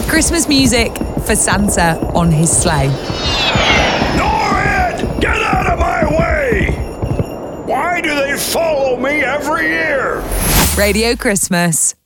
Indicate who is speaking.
Speaker 1: Christmas music for Santa on his sleigh.
Speaker 2: Norrid, get out of my way! Why do they follow me every year?
Speaker 1: Radio Christmas.